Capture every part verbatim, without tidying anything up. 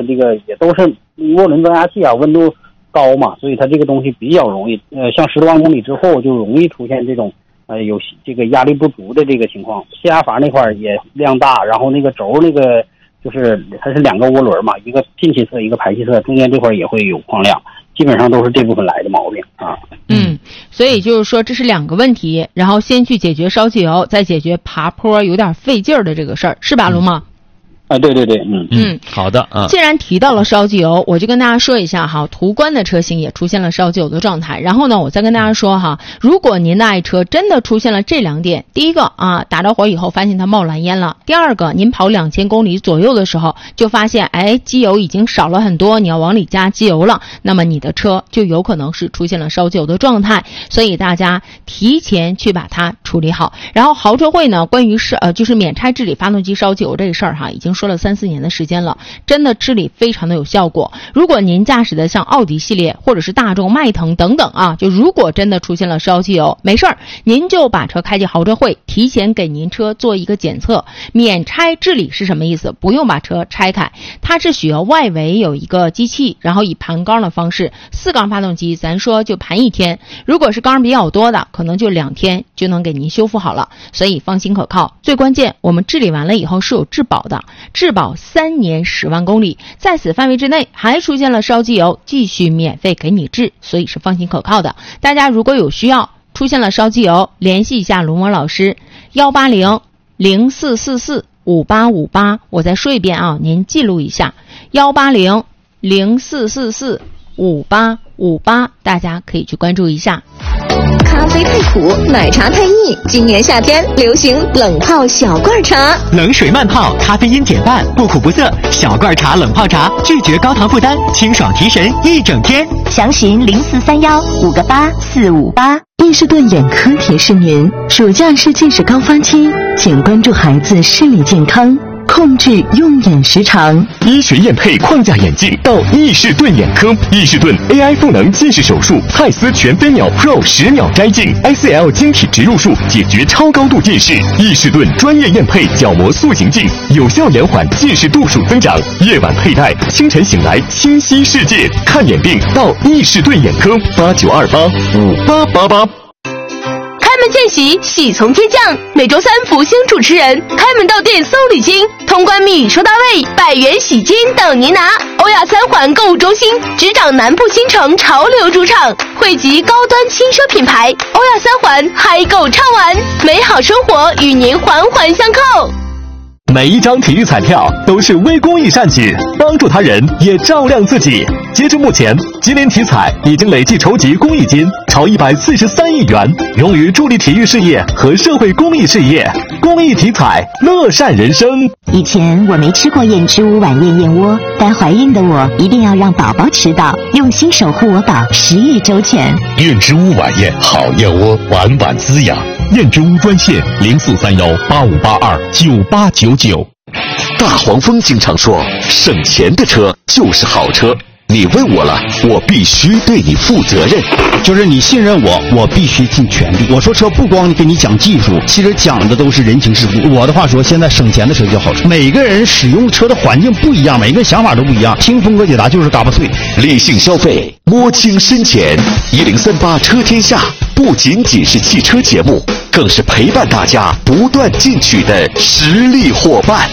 的这个也都是涡轮增压器啊，温度高嘛，所以它这个东西比较容易，呃，像十多万公里之后就容易出现这种呃有这个压力不足的这个情况。泄压阀那块也量大，然后那个轴那个就是它是两个涡轮嘛，一个进气侧一个排气侧，中间这块也会有矿量，基本上都是这部分来的毛病啊。 嗯，所以就是说这是两个问题，然后先去解决烧机油，再解决爬坡有点费劲儿的这个事儿，是吧，卢茂？ 啊，对对对，嗯嗯， 好的啊。 既然提到了烧机油，我就跟大家说一下哈，途观的车型也出现了烧机油的状态。然后呢，我再跟大家说哈，如果您的爱车真的出现了这两点，第一个啊，打着火以后发现它冒蓝烟了；第二个，您跑两千公里左右的时候就发现，哎，机油已经少了很多，你要往里加机油了，那么你的车就有可能是出现了烧机油的状态。所以大家提前去把它处理好。然后豪车会呢，关于是呃就是免拆治理发动机烧机油这个事儿哈，已经说了三四年的时间了，真的治理非常的有效果。如果您驾驶的像奥迪系列或者是大众、迈腾等等啊，就如果真的出现了烧机油，没事儿，您就把车开进豪车会，提前给您车做一个检测。免拆治理是什么意思？不用把车拆开，它是需要外围有一个机器，然后以盘缸的方式，四缸发动机咱说就盘一天，如果是缸比较多的，可能就两天就能给您修复好了，所以放心可靠。最关键，我们治理完了以后是有质保的，质保三年十万公里，在此范围之内还出现了烧机油，继续免费给你治，所以是放心可靠的。大家如果有需要，出现了烧机油，联系一下卢某老师，幺八零零四四四五八五八，我再说一遍啊，您记录一下，幺八零零四四四五八五八，大家可以去关注一下。 咖啡太苦，奶茶太腻，今年夏天流行冷泡小罐茶， 冷水慢泡，咖啡因减半，不苦不涩。小罐茶冷泡茶，拒绝高糖负担，清爽提神一整天。 详询零四三幺五个八四五八。 伊士顿眼科提示您，暑假是近视高发期，请关注孩子视力健康，控制用眼时长。 医学验配框架眼镜到伊士顿眼科，伊士顿 A I 赋能近视手术，泰斯全飞秒 Pro 十秒摘镜 ，I C L 晶体植入术解决超高度近视。伊士顿专业验配角膜塑形镜，有效延缓近视度数增长。夜晚佩戴，清晨醒来清晰世界。看眼病到伊士顿眼科，八九二八五八八八。 开门见喜，喜从天降。每周三福星主持人开门到店搜礼金，通关密语收到位，百元喜金等您拿。欧亚三环购物中心执掌南部新城潮流主场，汇集高端轻奢品牌。欧亚三环嗨购畅玩，美好生活与您环环相扣。 每一张体育彩票都是微公益善举，帮助他人也照亮自己。截至目前，吉林体彩已经累计筹集公益金超一百四十三亿元，用于助力体育事业和社会公益事业。公益体彩，乐善人生。 以前我没吃过燕之屋晚宴燕窝，但怀孕的我一定要让宝宝吃到，用心守护我宝，食欲周全。 燕之屋晚宴好燕窝，晚晚滋养。燕之屋专线零四三幺八五八二九八九九。 大黄蜂经常说，省钱的车就是好车。你问我了，我必须对你负责任。 就是你信任我，我必须尽全力。我说车不光给你讲技术，其实讲的都是人情世故。我的话说，现在省钱的车就好车。每个人使用车的环境不一样，每个人想法都不一样。听峰哥解答就是嘎巴脆， 理性消费，摸清深浅。一零三八车天下不仅仅是汽车节目，更是陪伴大家不断进取的实力伙伴。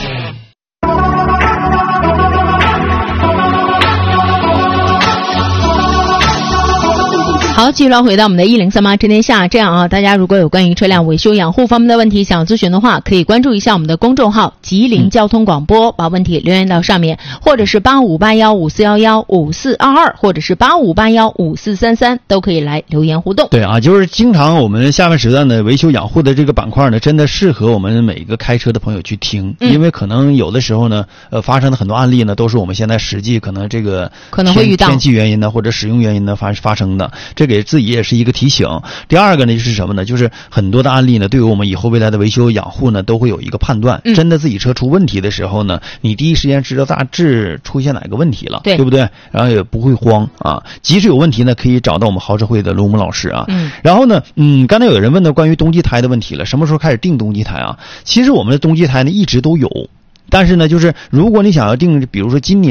好，继续来回到我们的一零三八车天下。这样啊，大家如果有关于车辆维修养护方面的问题想咨询的话，可以关注一下我们的公众号吉林交通广播，把问题留言到上面，或者是八五八幺五四幺幺五四二二，或者是八五八幺五四三三，都可以来留言互动。 对啊，就是经常我们下半时段的维修养护的这个板块呢，真的适合我们每一个开车的朋友去听，嗯、因为可能有的时候呢，呃，发生的很多案例呢，都是我们现在实际可能这个可能会遇到天气原因呢，或者使用原因呢发发生的，这给自己也是一个提醒。第二个呢是什么呢？就是很多的案例呢，对于我们以后未来的维修养护呢，都会有一个判断。嗯、真的自己车出问题的时候呢，你第一时间知道大致出现哪个问题了，对，对不对？然后也不会慌啊。即使有问题呢，可以找到我们豪车会的卢木老师啊。嗯。然后呢，嗯，刚才有人问到关于冬季胎的问题了，什么时候开始定冬季胎啊？其实我们的冬季胎呢一直都有，但是呢，就是如果你想要定，比如说今年。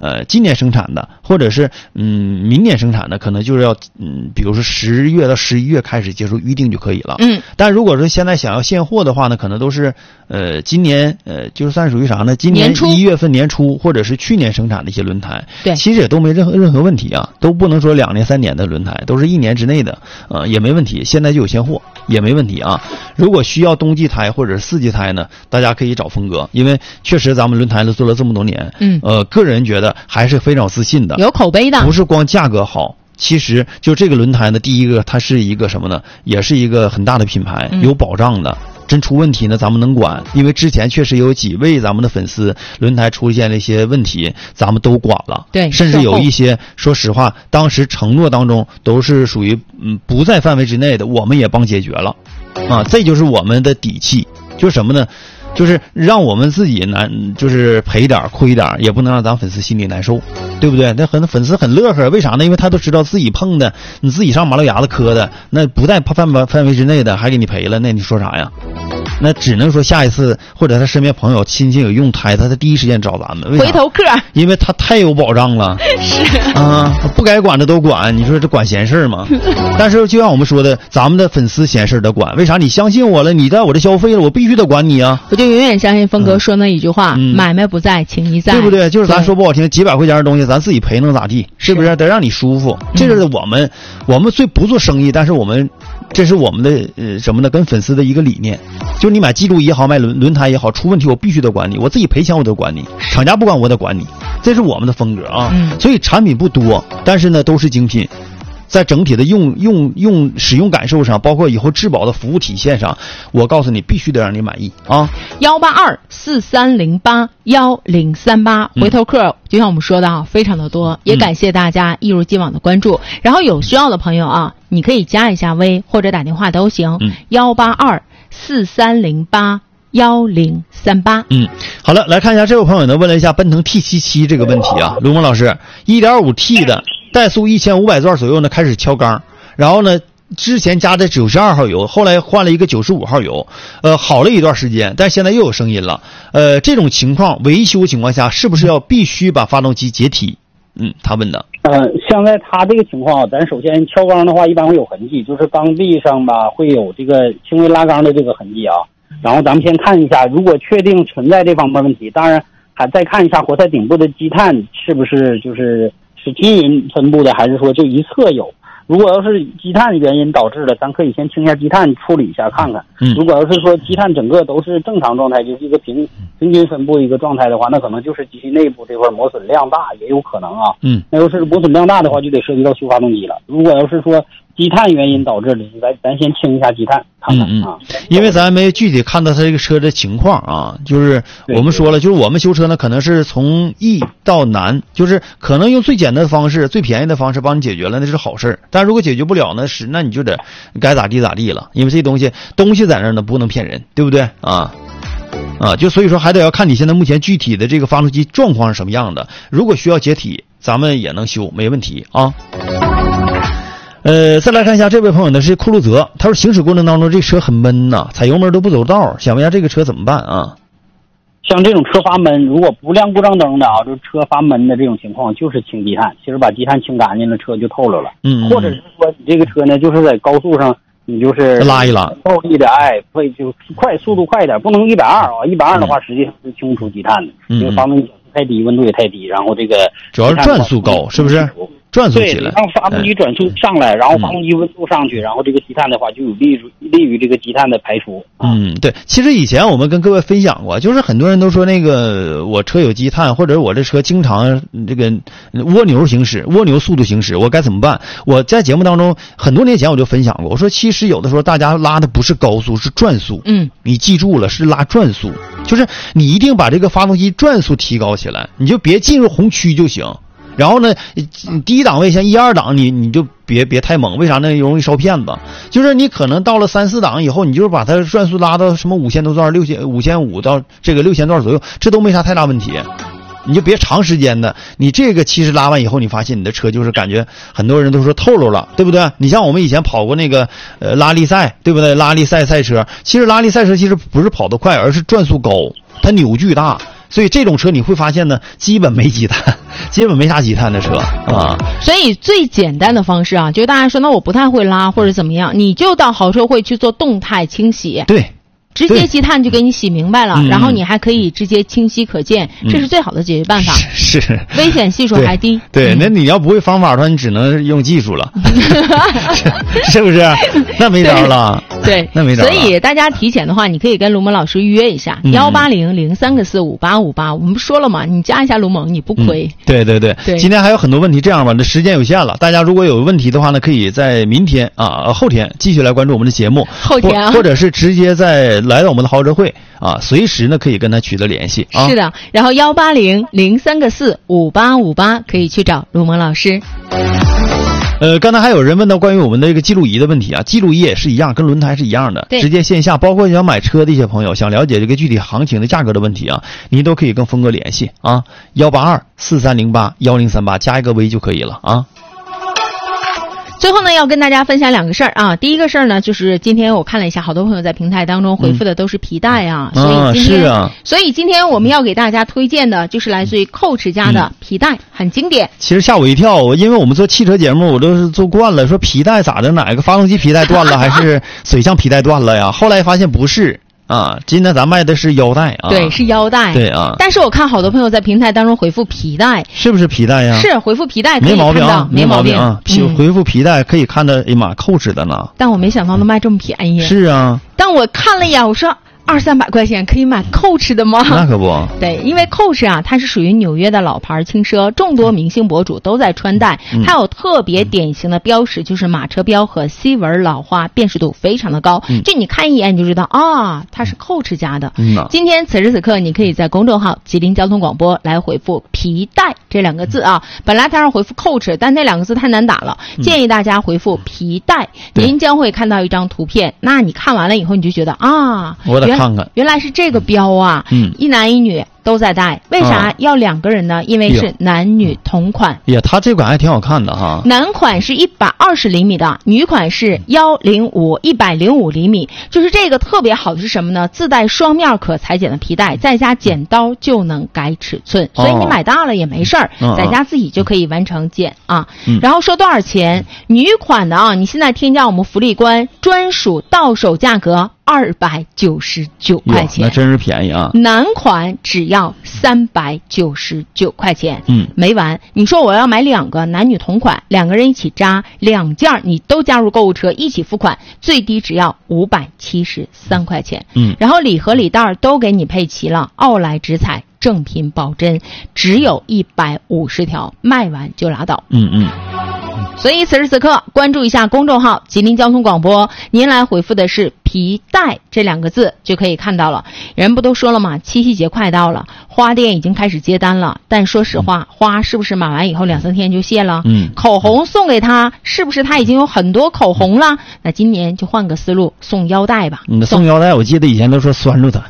呃今年生产的，或者是嗯明年生产的，可能就是要嗯比如说十月到十一月开始接受预定就可以了。 嗯， 但如果说现在想要现货的话呢，可能都是呃今年呃就算属于啥呢？今年一月份年初或者是去年生产的一些轮胎， 对， 其实也都没任何任何问题啊，都不能说两年三年的轮胎，都是一年之内的，呃也没问题，现在就有现货也没问题啊。如果需要冬季胎或者四季胎呢，大家可以找峰哥，因为确实咱们轮胎都做了这么多年， 嗯， 呃个人觉得还是非常有自信的， 有口碑的， 不是光价格好。其实就这个轮胎呢，第一个它是一个什么呢？也是一个很大的品牌，有保障的。嗯，真出问题呢，咱们能管，因为之前确实有几位咱们的粉丝轮胎出现了一些问题，咱们都管了。 对， 甚至有一些，说实话，当时承诺当中都是属于嗯不在范围之内的，我们也帮解决了。啊，这就是我们的底气，就是什么呢？就是让我们自己难，就是赔点亏点，也不能让咱粉丝心里难受，对不对？那很粉丝很乐呵，为啥呢？因为他都知道自己碰的，你自己上马路牙子磕的，那不在范围范围之内的，还给你赔了，那你说啥呀？那只能说下一次，或者他身边朋友亲戚有用胎，他他第一时间找咱们。 回头客， 因为他太有保障了。 是啊，不该管的都管，你说这管闲事吗？但是就像我们说的，咱们的粉丝闲事得管，为啥？你相信我了，你在我这消费了，我必须得管你啊！ 我就永远相信峰哥说那一句话： 嗯、 买卖不在，情谊在， 对不对？就是咱说不好听，几百块钱的东西，咱自己赔能咋地？是不是？得让你舒服。这是我们，我们虽不做生意，但是我们。这是我们的呃什么呢？跟粉丝的一个理念，就是你买记录仪也好，买轮轮胎也好，出问题我必须得管你，我自己赔钱我都管你，厂家不管我得管你，这是我们的风格啊。 嗯， 所以产品不多，但是呢都是精品，在整体的用用用使用感受上，包括以后质保的服务体现上，我告诉你必须得让你满意啊。 幺八二四三零八幺零三八，回头客、嗯、就像我们说的啊，非常的多，也感谢大家一如既往的关注。嗯、然后有需要的朋友啊，你可以加一下微或者打电话都行。 嗯， 幺八二四三零八幺零三八。 嗯，好了，来看一下这位朋友呢问了一下奔腾 T 七七 这个问题啊，卢蒙老师 一点五 T 的。怠速一千五百转左右呢，开始敲缸，然后呢，之前加的九十二号油，后来换了一个九十五号油，呃，好了一段时间，但现在又有声音了。呃，这种情况维修情况下，是不是要必须把发动机解体？嗯，他问的。 呃，像在他这个情况，咱首先敲缸的话，一般会有痕迹，就是缸壁上吧会有这个轻微拉缸的这个痕迹啊。然后咱们先看一下，如果确定存在这方面问题，当然还再看一下活塞顶部的积碳是不是就是。是均匀分布的，还是说就一侧有？如果要是积碳原因导致的，咱可以先清一下积碳，处理一下看看。 嗯， 如果要是说积碳整个都是正常状态，就是一个平平均分布一个状态的话，那可能就是机器内部这块磨损量大，也有可能啊。 嗯， 那要是磨损量大的话，就得涉及到修发动机了。如果要是说积碳原因导致的，咱咱先清一下积碳，看看啊。 嗯嗯，因为咱没具体看到他这个车的情况啊，就是我们说了，就是我们修车呢，可能是从易到难，就是可能用最简单的方式、最便宜的方式帮你解决了，那是好事儿。但如果解决不了呢，是那你就得该咋地咋地了，因为这东西东西在那儿呢，不能骗人，对不对啊？啊，就所以说还得要看你现在目前具体的这个发动机状况是什么样的。如果需要解体，咱们也能修，没问题啊。呃，再来看一下这位朋友呢是酷路泽，他说行驶过程当中这车很闷呐、啊，踩油门都不走道，想问一下这个车怎么办啊？ 像这种车发闷，如果不亮故障灯的啊，就是车发闷的这种情况，就是清积碳。其实把积碳清干净了，车就透了了。 嗯， 或者是说你这个车呢，就是在高速上，你就是拉一拉， 暴力的，哎，会就快，速度快一点，不能一百二啊，一百二的话实际上是清不出积碳的， 嗯、 因为发动机太低，温度也太低，然后这个主要是转速高，是不是？转速起来， 对，让发动机转速上来，然后发动机温度上去，然后这个积碳的话就有利于利于这个积碳的排出。 嗯，对，其实以前我们跟各位分享过，就是很多人都说那个我车有积碳，或者我这车经常这个蜗牛行驶，蜗牛速度行驶，我该怎么办？我在节目当中很多年前我就分享过，我说其实有的时候大家拉的不是高速，是转速。 嗯， 你记住了，是拉转速，就是你一定把这个发动机转速提高起来，你就别进入红区就行。然后呢，低档位像一二档，你你就别别太猛，为啥呢？容易烧片子。就是你可能到了三四档以后，你就是把它转速拉到什么五千多转、六千五千五到这个六千段左右，这都没啥太大问题。你就别长时间的，你这个其实拉完以后，你发现你的车就是感觉很多人都说透露了，对不对？你像我们以前跑过那个呃拉力赛，对不对？拉力赛赛车，其实拉力赛车其实不是跑得快，而是转速高，它扭矩大。 所以这种车你会发现呢，基本没积碳，基本没啥积碳的车啊。 所以最简单的方式啊，就大家说那我不太会拉或者怎么样，你就到豪车会去做动态清洗。 对。 直接积碳就给你洗明白了，嗯、然后你还可以直接清晰可见，嗯、这是最好的解决办法。 是，是危险系数还低。 对，对嗯、 那你要不会方法的话，你只能用技术了，是, 是不是？那没招了。 对， 那没招了。 所以大家提前的话，你可以跟卢蒙老师预约一下，幺八零零三个四五八五八。我们说了嘛，你加一下卢蒙，你不亏。 嗯、对对对对。 今天还有很多问题，这样吧，这时间有限了，大家如果有问题的话呢，可以在明天啊、后天继续来关注我们的节目。 后天啊， 或者是直接在来到我们的豪车会。会啊，随时呢可以跟他取得联系啊。 是的，然后幺八零零三个四五八五八可以去找卢蒙老师。 呃，刚才还有人问到关于我们的这个记录仪的问题啊，记录仪也是一样，跟轮胎是一样的，直接线下，包括想买车的一些朋友，想了解这个具体行情的价格的问题啊，您都可以跟峰哥联系啊，幺八二四三零八幺零三八加一个微就可以了啊。 最后呢，要跟大家分享两个事儿啊。第一个事儿呢，就是今天我看了一下，好多朋友在平台当中回复的都是皮带啊， 嗯、 所以今天、 啊啊、 所以今天我们要给大家推荐的就是来自于Coach家的皮带，嗯、很经典。 其实吓我一跳，因为我们做汽车节目，我都是做惯了，说皮带咋的，哪个发动机皮带断了，还是水箱皮带断了呀？后来发现不是。啊，今天咱卖的是腰带啊， 对，是腰带， 对啊。 但是我看好多朋友在平台当中回复皮带， 是不是皮带呀？ 是回复皮带，可以没毛病啊， 没毛病啊。嗯、回复皮带可以看到，哎呀妈，Coach的呢。 但我没想到能卖这么便宜。 是啊。 但我看了一眼，我说。二三百块钱可以买 Coach 的吗？ 那可不。 对，因为 Coach 啊，它是属于纽约的老牌轻奢，众多明星博主都在穿戴。嗯、它有特别典型的标识，就是马车标和 C 纹老花，辨识度非常的高。嗯、就你看一眼你就知道啊，它是 Coach 家的。 嗯、 今天此时此刻，你可以在公众号吉林交通广播来回复皮带这两个字啊。本来它让回复 Coach， 但那两个字太难打了，嗯、建议大家回复皮带，您将会看到一张图片。那你看完了以后，你就觉得啊， 我得看看， 原来是这个标啊， 嗯， 一男一女都在戴，为啥要两个人呢？因为是男女同款。 呀，他这款还挺好看的哈。 男款是一百二十厘米的，女款是一零五一百零五厘米。就是这个特别好的是什么呢？自带双面可裁剪的皮带，再加剪刀就能改尺寸， 哦、 所以你买大了也没事儿， 哦、 在家自己就可以完成剪啊。 嗯、 然后说多少钱？女款的啊，你现在添加我们福利官专属到手价格。二百九十九块钱， 那真是便宜啊！ 男款只要三百九十九块钱， 嗯， 没完。你说我要买两个男女同款，两个人一起扎两件，你都加入购物车一起付款，最低只要五百七十三块钱， 嗯， 然后礼盒礼袋都给你配齐了，奥莱直采正品保真，只有一百五十条，卖完就拉倒， 嗯嗯。 所以此时此刻关注一下公众号吉林交通广播，您来回复的是皮带这两个字就可以看到了。人不都说了吗？七夕节快到了，花店已经开始接单了，但说实话，花是不是买完以后两三天就谢了？ 嗯， 口红送给他，是不是他已经有很多口红了？那今年就换个思路，送腰带吧。 你送腰带，我记得以前都说拴住他。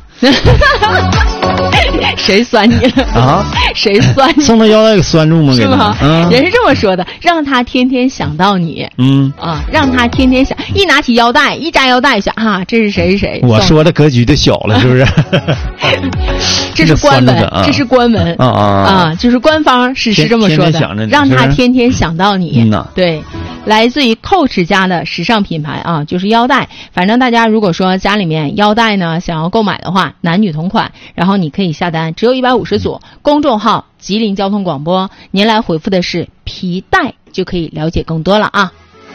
谁酸你了啊？ 谁酸你？ 送他腰带给拴住吗？ 是吗？ 嗯、 人是这么说的，让他天天想到你。 嗯啊，让他天天想，一拿起腰带，一扎腰带想啊，这是谁谁？ 我说的格局就小了，是不是？ 这是官文， 啊、 这是官文啊啊啊！就是官方是是这么说的， 天天让他天天想到你。 嗯、 对，来自于 Coach 家的时尚品牌啊，就是腰带。反正大家如果说家里面腰带呢想要购买的话，男女同款，然后你可以下单，只有一百五十组。嗯、公众号吉林交通广播，您来回复的是皮带，就可以了解更多了啊。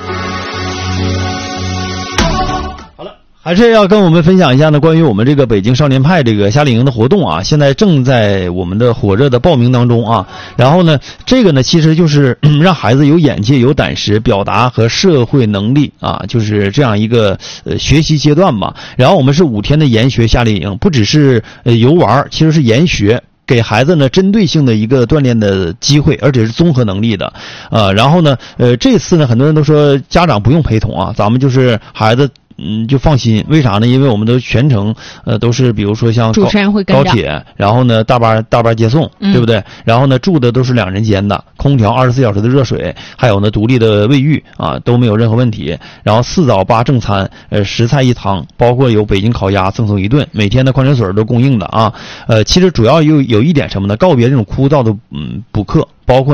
还是要跟我们分享一下呢，关于我们这个北京少年派这个夏令营的活动啊，现在正在我们的火热的报名当中啊。然后呢，这个呢其实就是、嗯、让孩子有眼界、有胆识、表达和社会能力啊，就是这样一个呃学习阶段吧。然后我们是五天的研学夏令营，不只是呃游玩，其实是研学。给孩子呢针对性的一个锻炼的机会，而且是综合能力的，呃，然后呢，呃，这次呢，很多人都说家长不用陪同啊，咱们就是孩子嗯就放心。为啥呢？因为我们都全程呃都是比如说像主持人会跟着高铁，然后呢大巴大巴接送， 嗯、 对不对？然后呢住的都是两人间的，空调二十四小时的热水，还有呢独立的卫浴啊，都没有任何问题。然后四早八正餐，呃十菜一汤，包括有北京烤鸭赠送一顿，每天的矿泉水都供应的啊。呃，其实主要有有一点什么呢？告别这种枯燥的嗯补课，包括